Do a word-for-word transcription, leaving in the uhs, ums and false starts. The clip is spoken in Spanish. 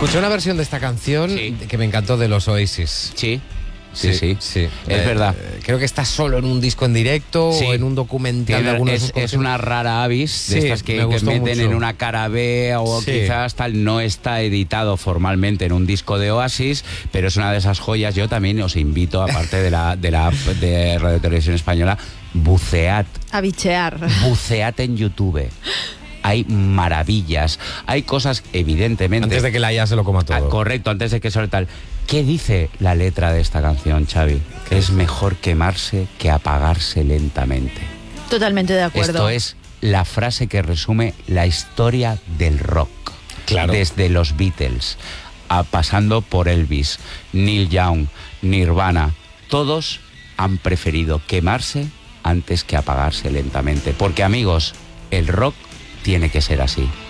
Escuché una versión de esta canción Sí. que me encantó de los Oasis. Sí. Sí, sí, sí. es Eh, verdad. Creo que está solo en un disco en directo Sí. o en un documental Tiene- de alguno de es, sus es una rara avis Sí, de estas que, me que gustó meten mucho. en una cara B o Sí. quizás tal. No está editado formalmente en un disco de Oasis, pero es una de esas joyas. Yo también os invito, aparte de la, de la app de Radio Televisión Española, bucead, A bichear. bucead en YouTube. Hay maravillas, hay cosas evidentemente... Antes de que la I A se lo coma todo. Ah, correcto, antes de que sobre tal. ¿Qué dice la letra de esta canción, Xavi? Que es mejor quemarse que apagarse lentamente. Totalmente de acuerdo. Esto es la frase que resume la historia del rock. Claro. Desde los Beatles, a, pasando por Elvis, Neil Young, Nirvana. Todos han preferido quemarse antes que apagarse lentamente. Porque, amigos, el rock tiene que ser así.